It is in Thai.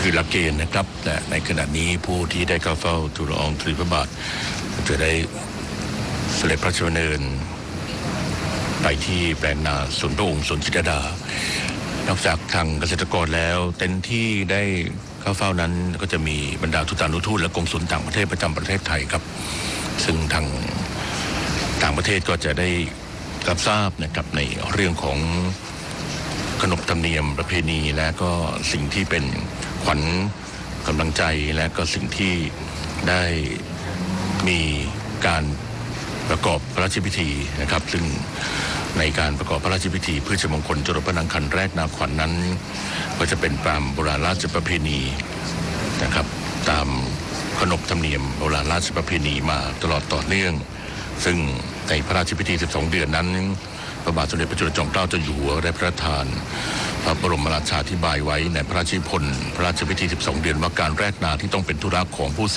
คือหลักเกณฑ์นะครับแต่ในขณะนี้ผู้ที่ได้เข้าเฝ้าทูลละอองธุลีพระบาทจะได้เสด็จพระราชดำเนินไปที่แปลงนาสวนพระองค์สวนจิตรลดานอกจากทางเกษตรกรแล้วเต็นท์ที่ได้เข้าเฝ้านั้นก็จะมีบรรดาทูตานุทูตและกงสุลต่างประเทศประจำประเทศไทยครับซึ่งทางต่างประเทศก็จะได้รับทราบนะครับในเรื่องของขนบธรรมเนียมประเพณีและก็สิ่งที่เป็นขวัญกำลังใจและก็สิ่งที่ได้มีการประกอบพระราชพิธีนะครับซึ่งในการประกอบพระราชพิธีพฤชมงคลจรดพระนางคันแรกนาขวัญ นั้นก็จะเป็นตามโบราณราชประเพณีนะครับตามขนบธรรมเนียมโบราณราชประเพณีมาตลอดต่อเนื่องซึ่งในพระราชพิธี12เดือนนั้นพระบาทสมเด็จพระจุลจอมเกล้าเจ้าอยู่หัวได้พระราชทานพระบรมราชาธิบายไว้ในพระราชนิพนธ์พระราชพิธี12เดือนว่าการแรกนาที่ต้องเป็นธุระของผู้